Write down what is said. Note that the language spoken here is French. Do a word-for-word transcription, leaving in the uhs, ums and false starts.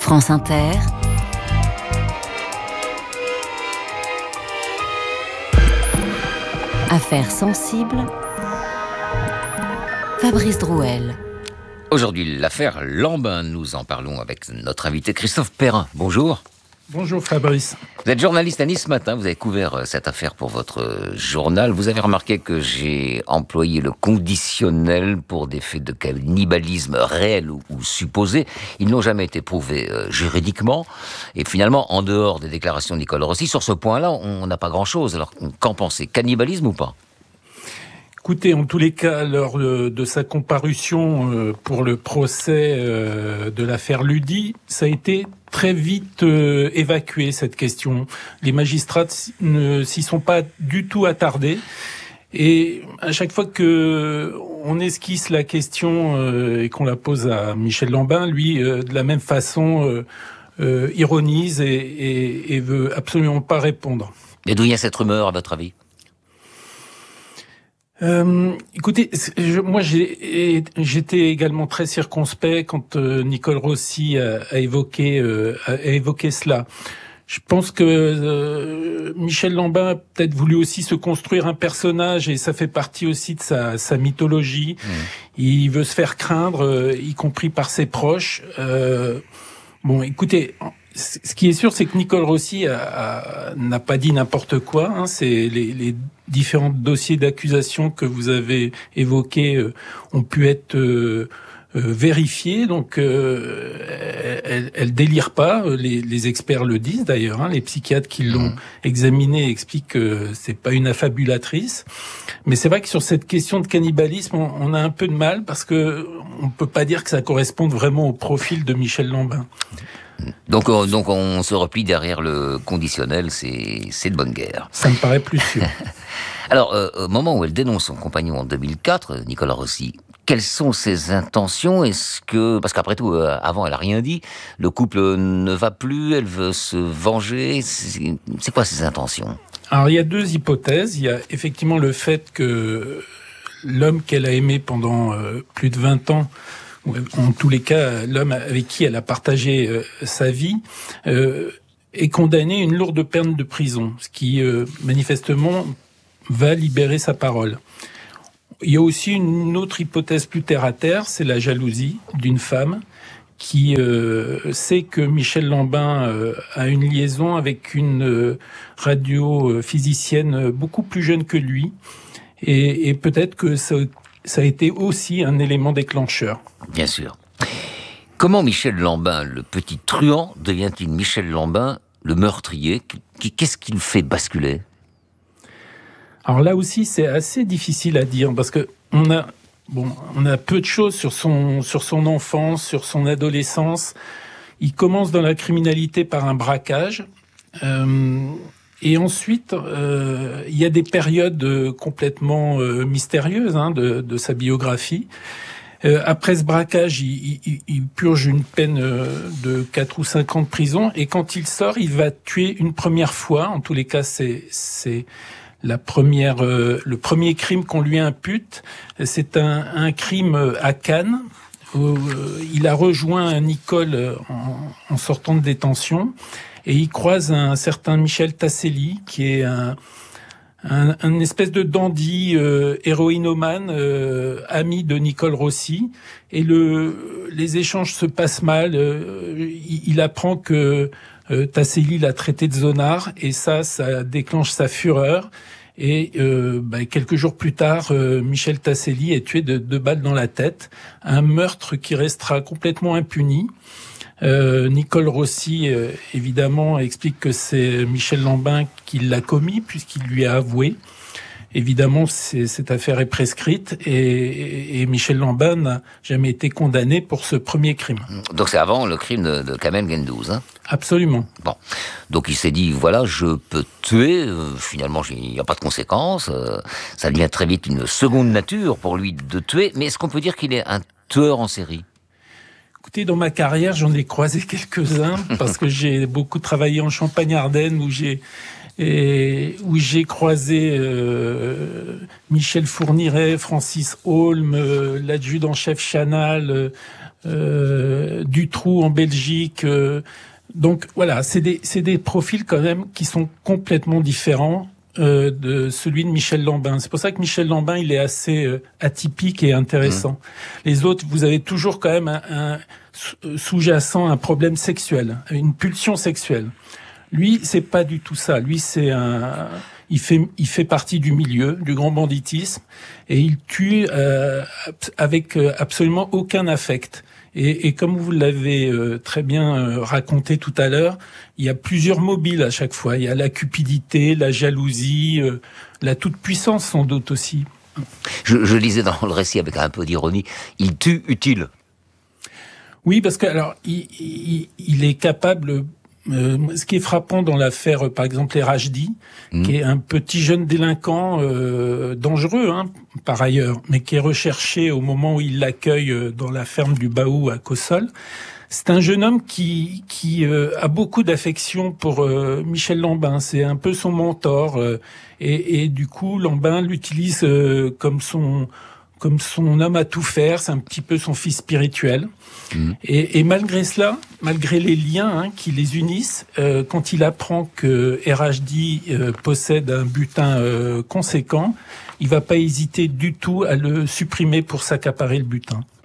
France Inter. Affaires sensibles. Fabrice Drouel. Aujourd'hui, l'affaire Lambin, nous en parlons avec notre invité Christophe Perrin. Bonjour. Bonjour Fabrice. Vous êtes journaliste à Nice ce matin, vous avez couvert cette affaire pour votre journal. Vous avez remarqué que j'ai employé le conditionnel pour des faits de cannibalisme réels ou, ou supposés. Ils n'ont jamais été prouvés euh, juridiquement. Et finalement, en dehors des déclarations de Nicole Rossi, sur ce point-là, on n'a pas grand-chose. Alors, qu'en pensez? Cannibalisme ou pas? Écoutez, en tous les cas, lors de sa comparution pour le procès de l'affaire Ludy, ça a été très vite évacué, cette question. Les magistrats ne s'y sont pas du tout attardés. Et à chaque fois que on esquisse la question et qu'on la pose à Michel Lambin, lui, de la même façon, ironise et, et, et veut absolument pas répondre. Et d'où vient cette rumeur, à votre avis? Euh, écoutez, je, moi j'ai, j'étais également très circonspect quand euh, Nicole Rossi a, a évoqué euh, a évoqué cela. Je pense que euh, Michel Lambin a peut-être voulu aussi se construire un personnage et ça fait partie aussi de sa, sa mythologie. Mmh. Il veut se faire craindre, euh, y compris par ses proches. Euh, bon, écoutez. Ce qui est sûr, c'est que Nicole Rossi a, a, n'a pas dit n'importe quoi. Hein. C'est les, les différents dossiers d'accusation que vous avez évoqués euh, ont pu être euh, euh, vérifiés. Donc, euh, elle, elle délire pas. Les, les experts le disent d'ailleurs. Hein. Les psychiatres qui l'ont mmh. examinée expliquent que c'est pas une affabulatrice. Mais c'est vrai que sur cette question de cannibalisme, on, on a un peu de mal parce que on peut pas dire que ça corresponde vraiment au profil de Michel Lambin. Donc, on, donc on se replie derrière le conditionnel, c'est, c'est de bonne guerre. Ça me paraît plus sûr. Alors, euh, au moment où elle dénonce son compagnon en deux mille quatre, Nicole Rossi, quelles sont ses intentions? Est-ce que, parce qu'après tout, euh, avant elle a rien dit, le couple ne va plus, elle veut se venger, c'est, c'est quoi ses intentions? Alors il y a deux hypothèses. Il y a effectivement le fait que l'homme qu'elle a aimé pendant euh, plus de vingt ans, en tous les cas, l'homme avec qui elle a partagé euh, sa vie euh, est condamné à une lourde peine de prison, ce qui euh, manifestement va libérer sa parole. Il y a aussi une autre hypothèse plus terre à terre, c'est la jalousie d'une femme qui euh, sait que Michel Lambin euh, a une liaison avec une euh, radiophysicienne beaucoup plus jeune que lui, et, et peut-être que ça Ça a été aussi un élément déclencheur. Bien sûr. Comment Michel Lambin, le petit truand, devient-il Michel Lambin, le meurtrier? Qu'est-ce qui le fait basculer? Alors là aussi, c'est assez difficile à dire parce que on a, bon, on a peu de choses sur son, sur son enfance, sur son adolescence. Il commence dans la criminalité par un braquage. Euh, Et ensuite, euh, il y a des périodes euh, complètement euh, mystérieuses hein, de, de sa biographie. Euh, après ce braquage, il, il, il purge une peine euh, de quatre ou cinq ans de prison. Et quand il sort, il va tuer une première fois. En tous les cas, c'est, c'est la première, euh, le premier crime qu'on lui impute. C'est un, un crime à Cannes, où euh, il a rejoint Nicole en, en sortant de détention. Et il croise un certain Michel Tasselli, qui est un, un, un espèce de dandy euh, héroïnomane, euh, ami de Nicole Rossi. Et le, les échanges se passent mal. Euh, il, il apprend que euh, Tasselli l'a traité de zonard, et ça, ça déclenche sa fureur. Et euh, bah, quelques jours plus tard, euh, Michel Tasselli est tué de deux balles dans la tête. Un meurtre qui restera complètement impuni. Euh, Nicole Rossi, euh, évidemment, explique que c'est Michel Lambin qui l'a commis, puisqu'il lui a avoué. Évidemment, c'est, cette affaire est prescrite, et, et Michel Lambin n'a jamais été condamné pour ce premier crime. Donc c'est avant le crime de, de Kamel Gendouzi, hein? Absolument. Bon, donc il s'est dit, voilà, je peux tuer, euh, finalement il n'y a pas de conséquences, euh, ça devient très vite une seconde nature pour lui de tuer, mais est-ce qu'on peut dire qu'il est un tueur en série? Écoutez, dans ma carrière, j'en ai croisé quelques-uns parce que j'ai beaucoup travaillé en Champagne-Ardenne où j'ai et où j'ai croisé euh, Michel Fourniret, Francis Holm, euh, l'adjudant-chef Chanal, euh, euh, Dutroux en Belgique. Euh, donc voilà, c'est des, c'est des profils quand même qui sont complètement différents euh, de celui de Michel Lambin. C'est pour ça que Michel Lambin, il est assez euh, atypique et intéressant. Mmh. Les autres, vous avez toujours quand même un, un sous-jacent, un problème sexuel, une pulsion sexuelle. Lui, c'est pas du tout ça. Lui, c'est un, il fait, il fait partie du milieu, du grand banditisme, et il tue euh, avec absolument aucun affect. Et, et comme vous l'avez euh, très bien euh, raconté tout à l'heure, il y a plusieurs mobiles à chaque fois. Il y a la cupidité, la jalousie, euh, la toute-puissance sans doute aussi. Je, je lisais dans le récit avec un peu d'ironie, il tue utile. Oui, parce que alors il, il, il est capable. Euh, ce qui est frappant dans l'affaire, euh, par exemple, Erhajdi, mmh. qui est un petit jeune délinquant euh, dangereux, hein, par ailleurs, mais qui est recherché au moment où il l'accueille euh, dans la ferme du Baou à Cossol. C'est un jeune homme qui qui euh, a beaucoup d'affection pour euh, Michel Lambin. C'est un peu son mentor, euh, et, et du coup, Lambin l'utilise euh, comme son comme son homme à tout faire. C'est un petit peu son fils spirituel. Mmh. Et, et malgré cela, malgré les liens hein, qui les unissent, euh, quand il apprend que Erhajdi euh, possède un butin euh, conséquent, il va pas hésiter du tout à le supprimer pour s'accaparer le butin.